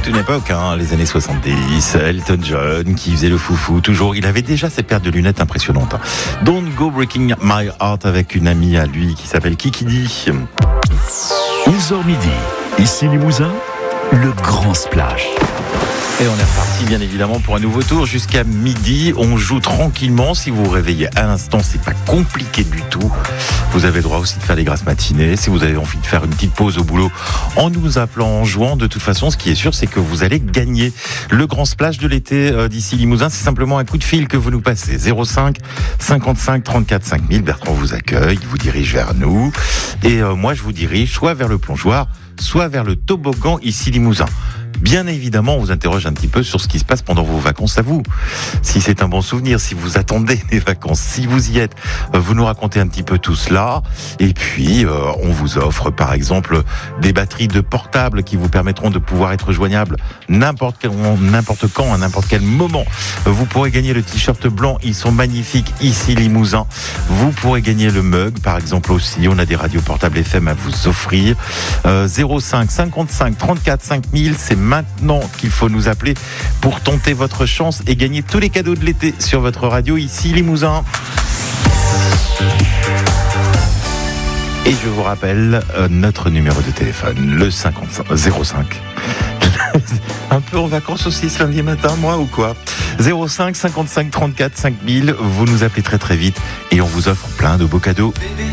une époque, les années 70, Elton John qui faisait le foufou, toujours. Il avait déjà ses paires de lunettes impressionnantes. Don't Go Breaking My Heart avec une amie à lui qui s'appelle Kikidi. 11h midi, ici Limousin, le grand splash. Et on est reparti bien évidemment pour un nouveau tour jusqu'à midi. On joue tranquillement. Si vous vous réveillez à l'instant, c'est pas compliqué du tout. Vous avez le droit aussi de faire des grasses matinées. Si vous avez envie de faire une petite pause au boulot en nous appelant, en jouant, de toute façon, ce qui est sûr, c'est que vous allez gagner le grand splash de l'été d'ici Limousin. C'est simplement un coup de fil que vous nous passez. 05 55 34 5000. Bertrand vous accueille, il vous dirige vers nous. Et moi, je vous dirige soit vers le plongeoir, soit vers le toboggan ici Limousin. Bien évidemment, on vous interroge un petit peu sur ce qui se passe pendant vos vacances à vous. Si c'est un bon souvenir, si vous attendez les vacances, si vous y êtes, vous nous racontez un petit peu tout cela. Et puis, on vous offre par exemple des batteries de portable qui vous permettront de pouvoir être joignables n'importe quand, à n'importe quel moment. Vous pourrez gagner le t-shirt blanc, ils sont magnifiques ici Limousin. Vous pourrez gagner le mug par exemple aussi. On a des radios portables FM à vous offrir. 05 55 34 5000, c'est maintenant qu'il faut nous appeler pour tenter votre chance et gagner tous les cadeaux de l'été sur votre radio ici Limousin. Et je vous rappelle notre numéro de téléphone, le 05. Un peu en vacances aussi ce lundi matin, moi ou quoi ? 05 55 34 5000, vous nous appelez très très vite et on vous offre plein de beaux cadeaux.